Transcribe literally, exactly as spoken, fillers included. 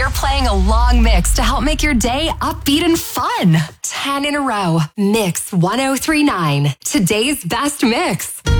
They're playing a long mix to help make your day upbeat and fun. ten in a row. Mix one oh three point nine. Today's best mix.